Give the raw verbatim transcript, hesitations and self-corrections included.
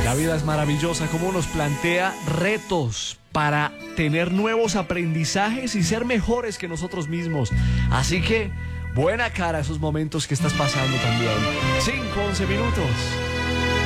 La vida es maravillosa, como nos plantea retos para tener nuevos aprendizajes y ser mejores que nosotros mismos. Así que buena cara a esos momentos que estás pasando también. cinco, once minutos.